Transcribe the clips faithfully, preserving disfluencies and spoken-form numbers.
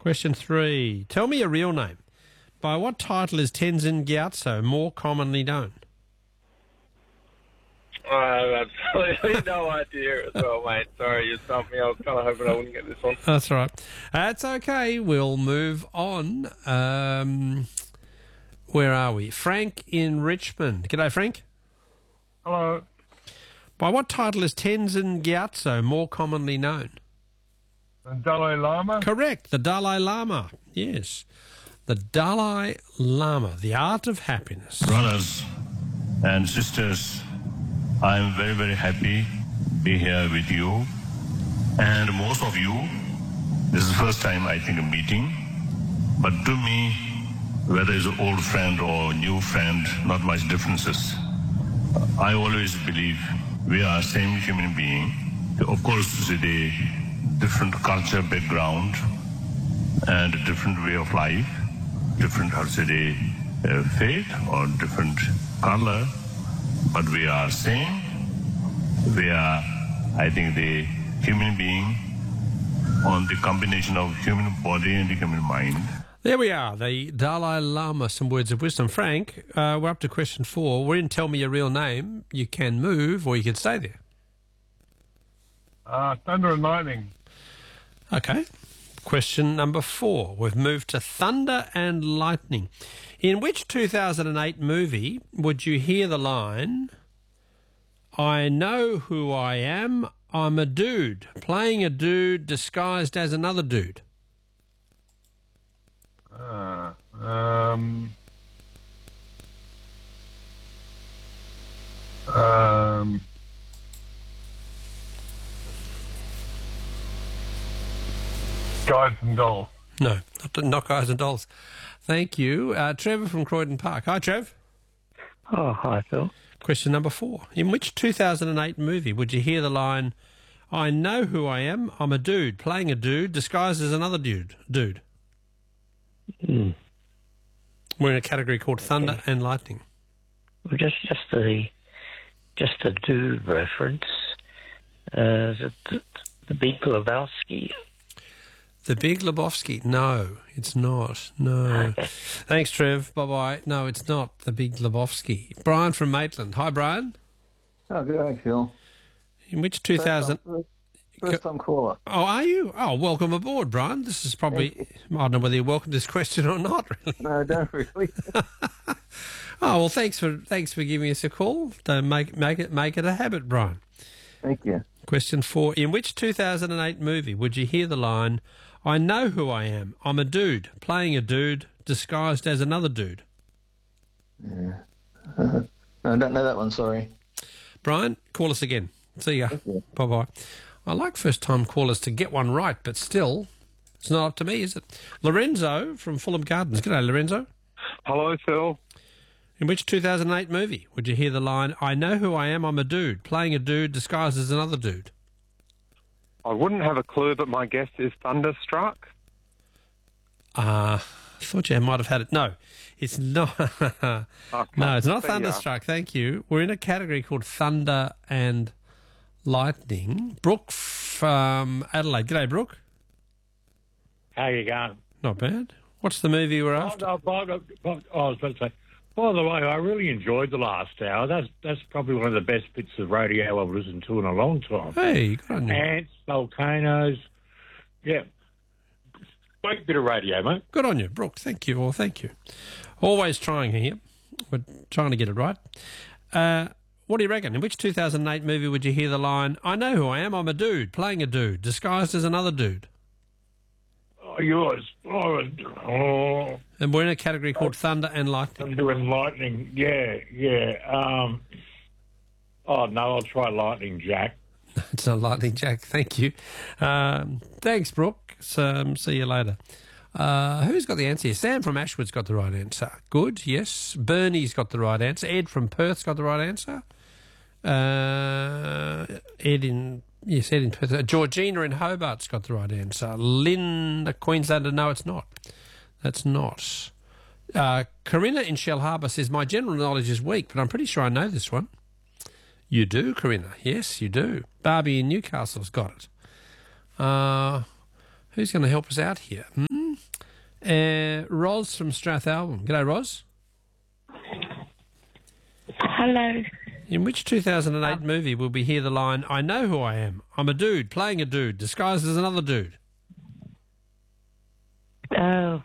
Question three. Tell me a real name. By what title is Tenzin Gyatso more commonly known? I have absolutely no idea as well, mate. Sorry, you stumped me. I was kind of hoping I wouldn't get this one. That's all right. That's okay. We'll move on. Um, where are we? Frank in Richmond. G'day, Frank. Hello. By what title is Tenzin Gyatso more commonly known? The Dalai Lama? Correct. The Dalai Lama. Yes. The Dalai Lama, the art of happiness. Brothers and sisters, I am very, very happy to be here with you. And most of you, this is the first time I think a meeting. But to me, whether it's an old friend or new friend, not much differences. I always believe we are same human being. Of course, the different culture background and a different way of life, different, how to say, uh, faith or different color, but we are same. We are, I think, the human being on the combination of human body and the human mind. There we are, the Dalai Lama, some words of wisdom. Frank, uh, we're up to question four. We're in Tell Me Your Real Name. You can move or you can stay there. Uh, Thunder and Lightning. Okay. Question number four. We've moved to Thunder and Lightning. In which two thousand eight movie would you hear the line, I know who I am, I'm a dude, playing a dude disguised as another dude? Uh, um, um, Guys and Dolls. No, not, not Guys and Dolls. Thank you. Uh, Trevor from Croydon Park. Hi, Trev. Oh, hi, Phil. Question number four. In which two thousand eight movie would you hear the line, I know who I am, I'm a dude, playing a dude disguised as another dude? Dude. Mm. We're in a category called Thunder Okay. and Lightning. Well, just just the just a dude reference. Uh, the, the, the Big Lebowski. The Big Lebowski. No, it's not. No. Okay. Thanks, Trev. Bye-bye. No, it's not The Big Lebowski. Brian from Maitland. Hi, Brian. Oh, good day, Phil. In which two thousand... First time, first time caller. Oh, are you? Oh, welcome aboard, Brian. This is probably... I don't know whether you welcome this question or not, really. No, don't really. Oh, well, thanks for thanks for giving us a call. Don't make, make, it, make it a habit, Brian. Thank you. Question four. In which two thousand eight movie would you hear the line, I know who I am, I'm a dude, playing a dude, disguised as another dude? Yeah. Uh, no, I don't know that one, sorry. Brian, call us again. See ya. you. Bye-bye. I like first-time callers to get one right, but still, it's not up to me, is it? Lorenzo from Fulham Gardens. G'day, Lorenzo. Hello, Phil. In which two thousand eight movie would you hear the line, I know who I am, I'm a dude, playing a dude disguised as another dude? I wouldn't have a clue, but my guess is Thunderstruck. Uh, I thought you might have had it. No, it's not. Okay. No, it's not There you are. Thunderstruck. Thank you. We're in a category called Thunder and Lightning. Brooke from Adelaide. G'day, Brooke. How you going? Not bad. What's the movie we're Oh, after? no, by, the- by, I was about to say, by the way, I really enjoyed the last hour. That's that's probably one of the best bits of radio I've listened to in a long time. Hey, good on you. Ants, volcanoes, yeah. Great bit of radio, mate. Good on you, Brooke. Thank you. Well, thank you. Always trying here. We're trying to get it right. Uh, what do you reckon? In which two thousand eight movie would you hear the line, I know who I am, I'm a dude, playing a dude, disguised as another dude? Oh, yours. Oh, oh, And we're in a category called Thunder and Lightning. thunder and lightning. Yeah, yeah. Um, oh, no, I'll try Lightning Jack. It's not Lightning Jack. Thank you. Um, thanks, Brooke. So, um, see you later. Uh, who's got the answer here? Sam from Ashwood's got the right answer. Good, yes. Bernie's got the right answer. Ed from Perth's got the right answer. Uh, Ed in... Yes, Ed in Perth. Uh, Georgina in Hobart's got the right answer. Lynn, the Queenslander, no, it's not. That's not. Uh, Corinna in Shell Harbour says, my general knowledge is weak, but I'm pretty sure I know this one. You do, Corinna. Yes, you do. Barbie in Newcastle's got it. Uh, who's going to help us out here? Hmm? Uh, Ros from Strathalbyn. G'day, Ros. Hello. In which two thousand eight movie will we hear the line, I know who I am. I'm a dude playing a dude disguised as another dude? Oh.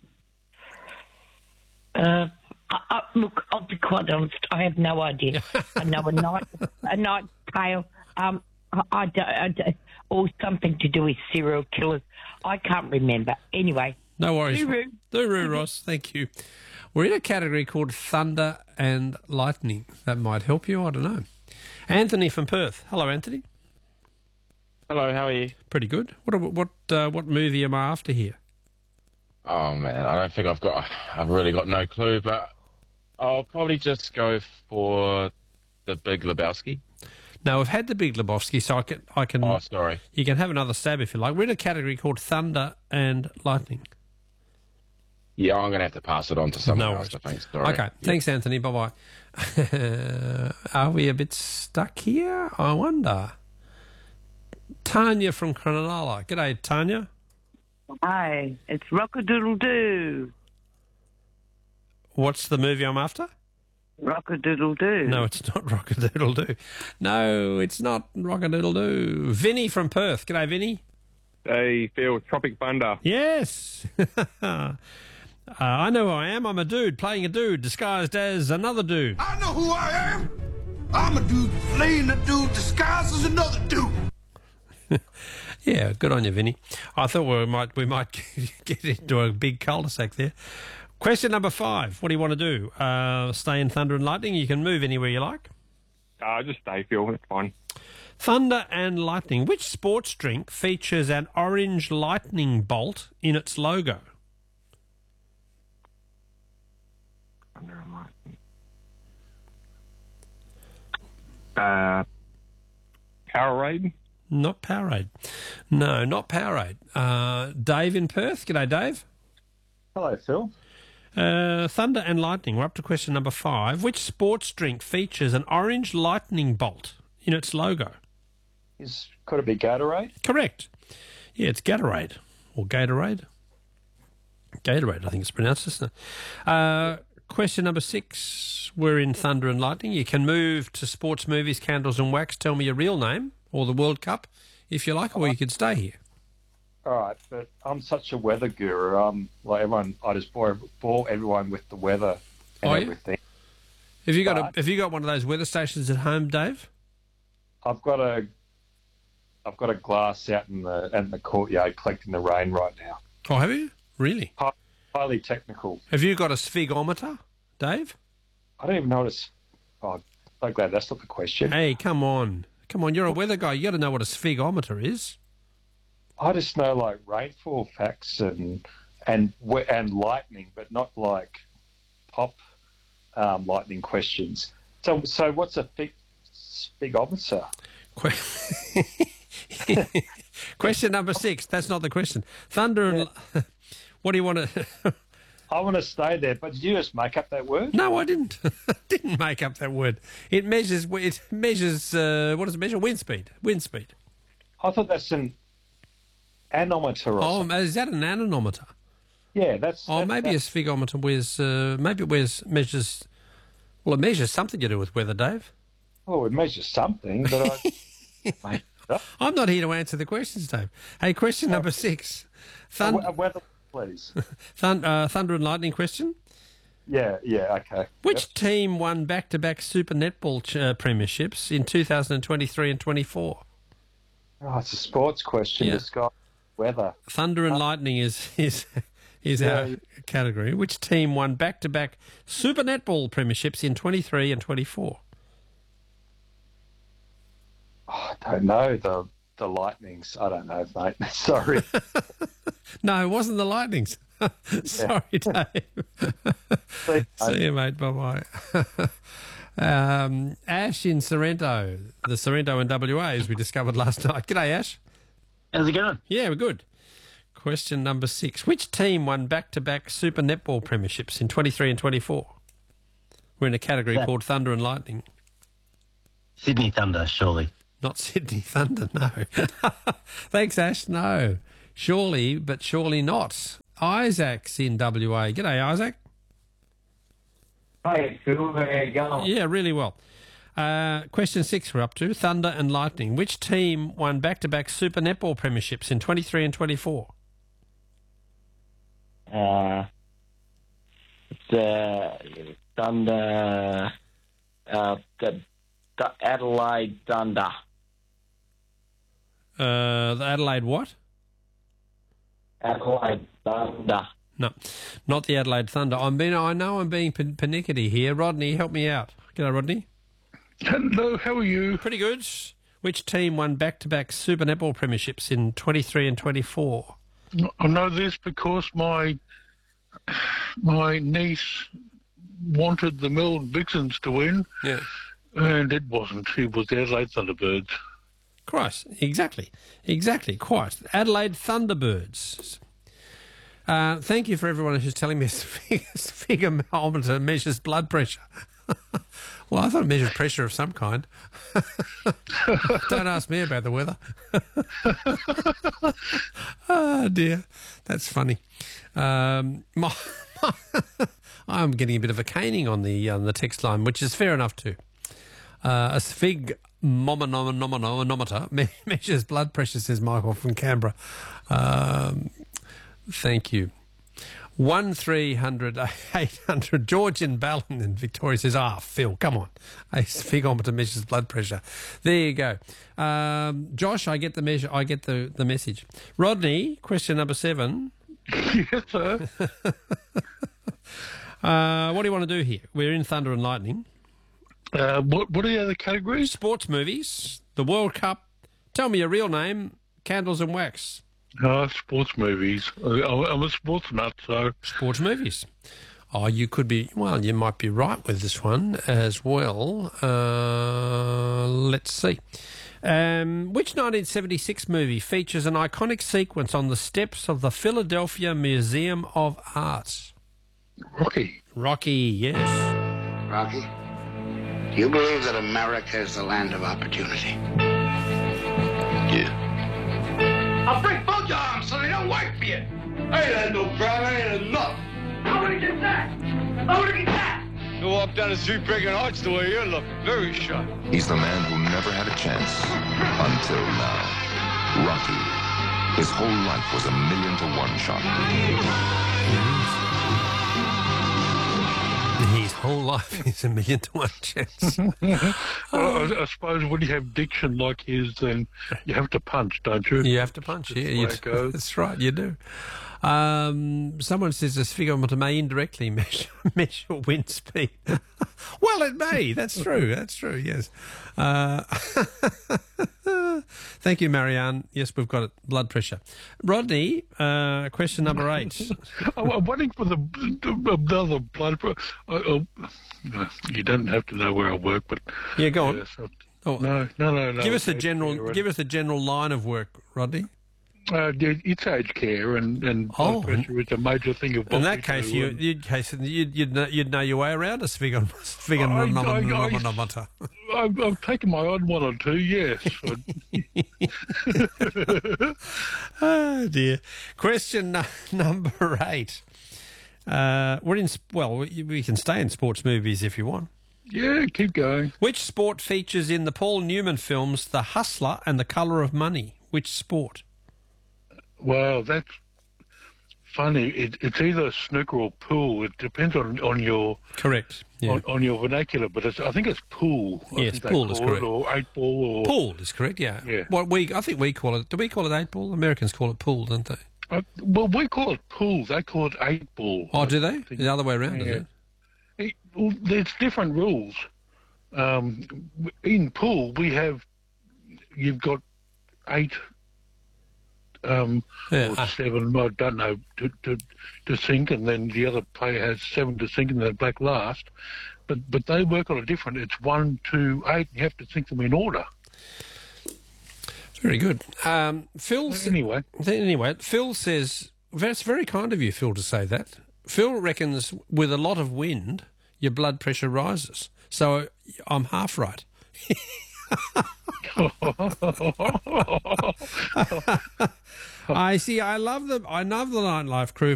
Uh, I, I, look, I'll be quite honest. I have no idea. I know a night, a night tale, um, I, I, don't- I, don't- or something to do with serial killers. I can't remember. Anyway. No worries. Doo-roo. Doo-roo, Ross. Thank you. We're in a category called Thunder and Lightning. That might help you. I don't know. Anthony from Perth. Hello, Anthony. Hello, how are you? Pretty good. What what uh, what movie am I after here? Oh man, I don't think I've got. I've really got no clue, but I'll probably just go for The Big Lebowski. No, we've had the Big Lebowski, so I can I can. Oh, sorry. You can have another stab if you like. We're in a category called Thunder and Lightning. Yeah, I'm gonna have to pass it on to someone No else. worries. I think. Sorry. Okay, thanks, Anthony. Bye bye. Are we a bit stuck here? I wonder. Tanya from Cronulla. G'day, Tanya. Hi, it's Rock-a-Doodle-Doo. What's the movie I'm after? Rock-a-Doodle-Doo. No, it's not Rock-a-Doodle-Doo. No, it's not Rock-a-Doodle-Doo. Vinny from Perth. G'day, Vinny. Hey, Phil, Tropic Thunder. Yes. uh, I know who I am. I'm a dude playing a dude disguised as another dude. I know who I am. I'm a dude playing a dude disguised as another dude. Yeah, good on you, Vinny. I thought we might we might get into a big cul-de-sac there. Question number five. What do you want to do? Uh, stay in Thunder and Lightning? You can move anywhere you like. Uh, just stay, Phil. That's fine. Thunder and Lightning. Which sports drink features an orange lightning bolt in its logo? Thunder and Lightning. Uh, Powerade? Not Powerade. No, not Powerade. Uh, Dave in Perth. G'day, Dave. Hello, Phil. Uh, Thunder and Lightning. We're up to question number five. Which sports drink features an orange lightning bolt in its logo? Is could it be Gatorade? Correct. Yeah, it's Gatorade. Or Gatorade. Gatorade, I think it's pronounced, isn't it? Uh, question number six. We're in Thunder and Lightning. You can move to sports, movies, candles and wax. Tell me your real name or the World Cup, if you like, or you could stay here. All right, but I'm such a weather guru. Um, like everyone, I just bore, bore everyone with the weather and Oh, yeah? everything. Have you got a, But- have you got one of those weather stations at home, Dave? I've got a, I've got a glass out in the in the courtyard collecting the rain right now. Oh, have you? Really? Hi- Highly technical. Have you got a sphigometer, Dave? I don't even notice. Oh, so glad that's not the question. Hey, come on. Come on, you're a weather guy. You got to know what a sphigometer is. I just know like rainfall facts and and we- and lightning, but not like pop um, lightning questions. So, so what's a fig, sphigometer? Que- question number six. That's not the question. Thunder and... What do you want to... I want to stay there, but did you just make up that word? No, I didn't. didn't make up that word. It measures... It measures... Uh, what does it measure? Wind speed. Wind speed. I thought that's an anemometer or Oh, something. is that an anemometer? Yeah, that's... Oh, that- maybe a that's, sphigometer wears... Uh, maybe it wears... measures... Well, it measures something to do with weather, Dave. Oh, it measures something, but I... made it up. I'm not here to answer the questions, Dave. Hey, question number six. A Thund- we- a weather, please. Thund- uh, Thunder and Lightning question. Yeah, yeah, okay. Which Yep. team won back-to-back Super Netball ch- uh, premierships in two thousand twenty-three and twenty-four? Oh, it's a sports question. Yeah. The sky, weather. Thunder and Lightning is is is Yeah, our yeah. category. Which team won back-to-back Super Netball premierships in twenty-three and twenty-four? Oh, I don't know. The the lightnings. I don't know, mate. Sorry. No, it wasn't the Lightnings. Sorry, Dave. See, See you, mate. Bye-bye. um, Ash in Sorrento. The Sorrento in W A, as we discovered last night. G'day, Ash. How's it going? Yeah, we're good. Question number six. Which team won back-to-back Super Netball premierships in twenty-three and twenty-four? We're in a category That- called Thunder and Lightning. Sydney Thunder, surely. Not Sydney Thunder, no. Thanks, Ash. No. Surely, but surely not. Isaac's in W A. G'day, Isaac. Hey, Phil, how you going? Yeah, really well. Uh, question six we're up to, Thunder and Lightning. Which team won back-to-back Super Netball premierships in twenty-three and twenty-four? Uh, the Thunder, uh, the, the Adelaide Thunder. Uh, the Adelaide what? Adelaide Thunder. No, not the Adelaide Thunder. I'm being, I know I'm being per- pernickety here. Rodney, help me out. G'day, Rodney. Hello, how are you? Pretty good. Which team won back-to-back Super Netball premierships in twenty-three and twenty-four? I know this because my my niece wanted the Melbourne Vixens to win. Yeah. And it wasn't. It was the Adelaide Thunderbirds. Christ, exactly. Exactly, quite. Adelaide Thunderbirds. Uh, thank you for everyone who's telling me this sphygmometer measures blood pressure. Well, I thought it measured pressure of some kind. Don't ask me about the weather. Oh, dear. That's funny. Um, my, my I'm getting a bit of a caning on the on the text line, which is fair enough too. Uh, a sphygmometer me- measures blood pressure, says Michael from Canberra. Um, thank you. One three hundred eight hundred. George in Ballon in Victoria says, "Ah, Phil, come on, a sphigometer measures blood pressure." There you go. Um, Josh, I get the measure. I get the, the message. Rodney, question number seven. Yes, sir. uh, what do you want to do here? We're in Thunder and Lightning. Uh, what What are the other categories? Sports movies, the World Cup. Tell me your real name. Candles and wax. Oh, sports movies. I'm a sports nut, so... Sports movies. Oh, you could be... Well, you might be right with this one as well. Uh, let's see. Um, which nineteen seventy-six movie features an iconic sequence on the steps of the Philadelphia Museum of Art? Rocky. Rocky, yes. Rocky, do you believe that America is the land of opportunity? Yeah. I'll break both your arms so they don't work for you. I ain't had no problem. I ain't had enough. How would he get that? How would he get that? You walk down the street breaking hearts the way you're looking. Very sharp. He's the man who never had a chance until now. Rocky. His whole life was a million to one shot. His whole life is a million to one chance. Well, I, I suppose when you have diction like his, then you have to punch, don't you? You have to punch, That's yeah. the You way it do. goes. That's right, you do. Um, someone says a sphigometer may indirectly measure, measure wind speed. Well, it may. That's true. That's true, yes. Uh, thank you, Marianne. Yes, we've got it. Blood pressure. Rodney, uh, question number eight. I'm waiting for the another blood pressure. Oh, oh, you don't have to know where I work, but... Yeah, go on. Yes, I- Oh, no, no, no, no. Give us a Aged general. care and- Give us a general line of work, Rodney. Uh, yeah, it's aged care, and, and Oh, blood pressure is a major thing of In what that we case, do, you, and- you'd, case, you'd, you'd, know, you'd know your way around a sphigometer. I've, I've taken my odd one or two, yes. Oh, dear. Question n- number eight. Uh, we're in, sp- well, we, we can stay in sports movies if you want. Yeah, keep going. Which sport features in the Paul Newman films The Hustler and The Colour of Money? Which sport? Well, that's funny. It, it's either snooker or pool. It depends on, on your Correct. Yeah. on, on your vernacular, but it's, I think it's pool. I Yes, think they pool is call correct. it, or eight ball, or Pool is correct, yeah. Yeah. What we, I think we call it, do we call it eight ball? Americans call it pool, don't they? Uh, well, we call it pool. They call it eight ball. Oh, do they? The other way around, is Yeah. it? It- well, there's different rules. Um, in pool, we have you've got eight um, Yeah. or seven, I don't know, to, to to sink, and then the other player has seven to sink, and then black last. But but they work on a different. It's one, two, eight. You have to sink them in order. Very good. Um, Phil. Anyway. Anyway, Phil says, that's very kind of you, Phil, to say that. Phil reckons with a lot of wind, your blood pressure rises. So I'm half right. I see. I love the. I love the Nightlife crew